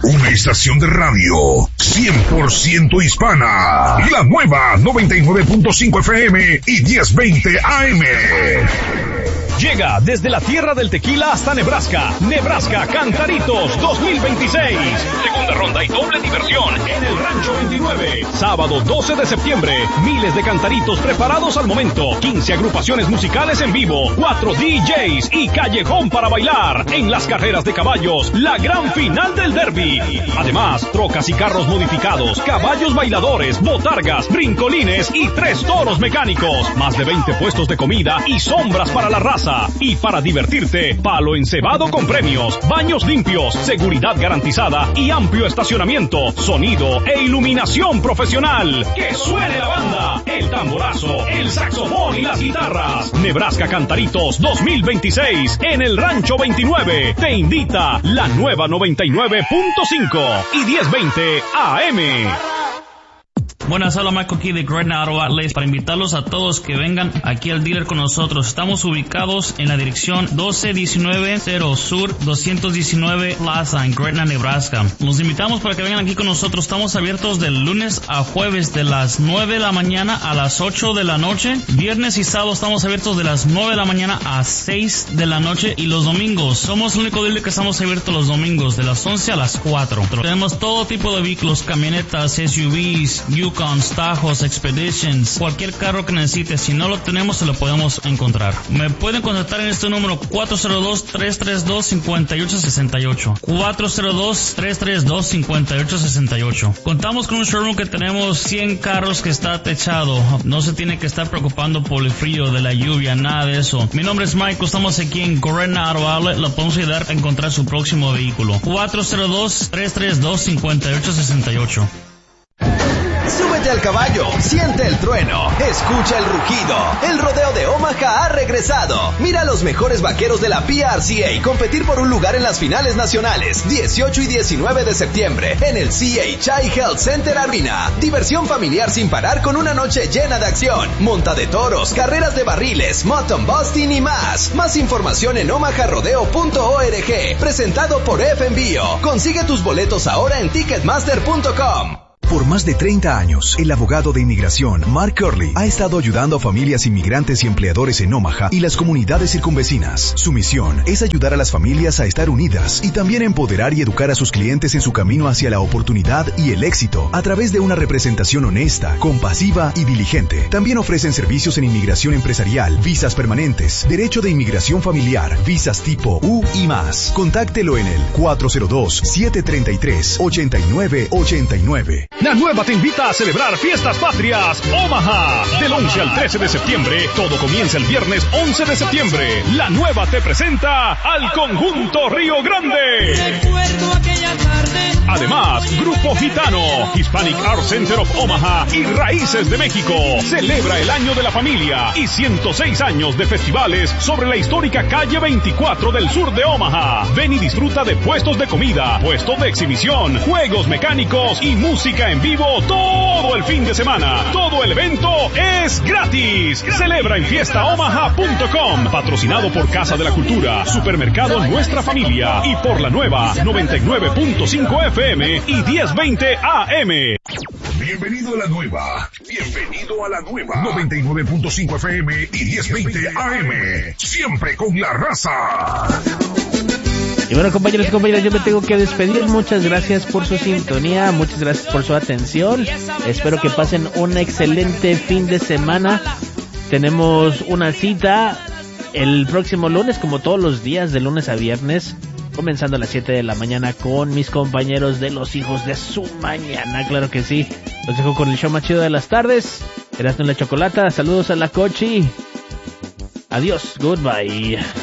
Una estación de radio 100% hispana. La nueva 99.5 FM y 1020 AM. Llega desde la tierra del tequila hasta Nebraska. Nebraska Cantaritos 2026. Segunda ronda y doble diversión en el Rancho 29. Sábado 12 de septiembre. Miles de cantaritos preparados al momento. 15 agrupaciones musicales en vivo. 4 DJs y callejón para bailar. En las carreras de caballos, la gran final del derby. Además, trocas y carros modificados, caballos bailadores, botargas, brincolines y 3 toros mecánicos. Más de 20 puestos de comida y sombras para la raza. Y para divertirte, palo encebado con premios, baños limpios, seguridad garantizada y amplio estacionamiento, sonido e iluminación profesional. ¡Que suene la banda! El tamborazo, el saxofón y las guitarras. Nebraska Cantaritos 2026 en el Rancho 29. Te invita la nueva 99.5 y 1020 AM. Buenas, hola, Michael aquí de Gretna Auto Outlets para invitarlos a todos que vengan aquí al dealer con nosotros. Estamos ubicados en la dirección 12190 Sur 219 Plaza en Gretna, Nebraska. Los invitamos para que vengan aquí con nosotros. Estamos abiertos de lunes a jueves de las 9 de la mañana a las 8 de la noche. Viernes y sábado estamos abiertos de las 9 de la mañana a 6 de la noche. Y los domingos, somos el único dealer que estamos abiertos los domingos de las 11 a las 4. Tenemos todo tipo de vehículos, camionetas, SUVs, Yukons, Tajos, Expeditions, cualquier carro que necesites. Si no lo tenemos, se lo podemos encontrar. Me pueden contactar en este número 402-332-5868. 402-332-5868. Contamos con un showroom que tenemos 100 carros que está techado. No se tiene que estar preocupando por el frío, de la lluvia, nada de eso. Mi nombre es Michael, estamos aquí en Gretna Auto Outlet. Lo podemos ayudar a encontrar su próximo vehículo. 402-332-5868. Súbete al caballo, siente el trueno, escucha el rugido. El rodeo de Omaha ha regresado. Mira a los mejores vaqueros de la PRCA competir por un lugar en las finales nacionales 18 y 19 de septiembre en el CHI Health Center Arena. Diversión familiar sin parar con una noche llena de acción, monta de toros, carreras de barriles, mutton busting y más. Más información en omaharodeo.org. Presentado por FMBO. Consigue tus boletos ahora en ticketmaster.com. Por más de 30 años, el abogado de inmigración Mark Curley ha estado ayudando a familias inmigrantes y empleadores en Omaha y las comunidades circunvecinas. Su misión es ayudar a las familias a estar unidas y también empoderar y educar a sus clientes en su camino hacia la oportunidad y el éxito a través de una representación honesta, compasiva y diligente. También ofrecen servicios en inmigración empresarial, visas permanentes, derecho de inmigración familiar, visas tipo U y más. Contáctelo en el 402-733-8989. La Nueva te invita a celebrar Fiestas Patrias Omaha. Del 11 al 13 de septiembre, todo comienza el viernes 11 de septiembre. La Nueva te presenta al conjunto Río Grande. Recuerdo aquella tarde. Además, Grupo Gitano, Hispanic Art Center of Omaha y Raíces de México. Celebra el Año de la Familia y 106 años de festivales sobre la histórica calle 24 del sur de Omaha. Ven y disfruta de puestos de comida, puestos de exhibición, juegos mecánicos y música en vivo todo el fin de semana. Todo el evento es gratis. Celebra en fiestaomaha.com. Patrocinado por Casa de la Cultura, Supermercado Nuestra Familia y por la Nueva 99.5 FM y 1020 AM. Bienvenido a la Nueva. Bienvenido a la Nueva 99.5 FM y 1020 AM. Siempre con la raza. Y bueno, compañeros y compañeras, yo me tengo que despedir. Muchas gracias por su sintonía, muchas gracias por su atención. Espero que pasen un excelente fin de semana. Tenemos una cita el próximo lunes, como todos los días, de lunes a viernes, comenzando a las 7 de la mañana con mis compañeros de Los Hijos de Su Mañana. Claro que sí, los dejo con el show más chido de las tardes. Erasmo y la Chocolata, saludos a la Cochi. Adiós, goodbye.